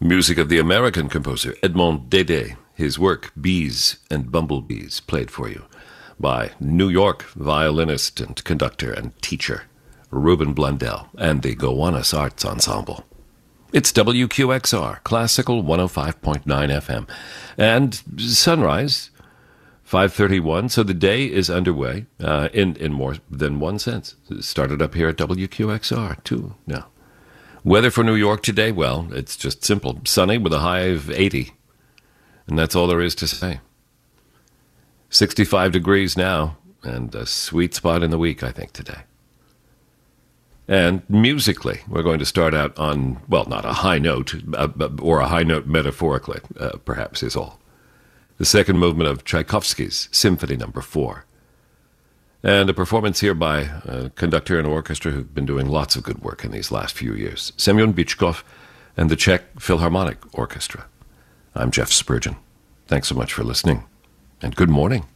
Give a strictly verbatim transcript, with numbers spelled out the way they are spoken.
Music of the American composer Edmond Dede. His work, Bees and Bumblebees, played for you by New York violinist and conductor and teacher Ruben Blundell and the Gowanus Arts Ensemble. It's W Q X R, Classical one oh five point nine F M. And sunrise, five thirty-one, so the day is underway uh, in, in more than one sense. It started up here at W Q X R, too, now. Weather for New York today, well, it's just simple. Sunny with a high of eighty. And that's all there is to say. sixty-five degrees now, and a sweet spot in the week, I think, today. And musically, we're going to start out on, well, not a high note, uh, or a high note metaphorically, uh, perhaps is all. The second movement of Tchaikovsky's Symphony Number Four. And a performance here by a conductor and orchestra who've been doing lots of good work in these last few years. Semyon Bychkov and the Czech Philharmonic Orchestra. I'm Jeff Spurgeon. Thanks so much for listening, and good morning.